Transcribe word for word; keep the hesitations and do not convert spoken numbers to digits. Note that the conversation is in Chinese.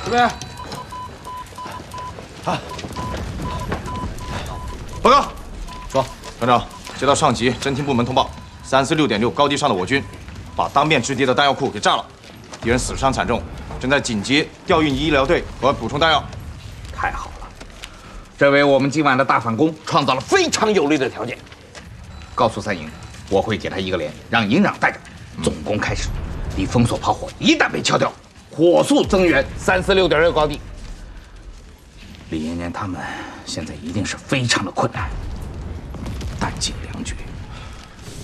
这边。啊！报告，说，团长，接到上级侦听部门通报，三四六点六高地上的我军，把当面直敌的弹药库给炸了，敌人死伤惨重，正在紧急调运医疗队和补充弹药。 太好了，这为我们今晚的大反攻创造了非常有利的条件。告诉三营，我会给他一个连，让营长带着，总攻开始。敌封锁炮火一旦被敲掉，火速增援三四六点六高地。李延年他们现在一定是非常的困难，但紧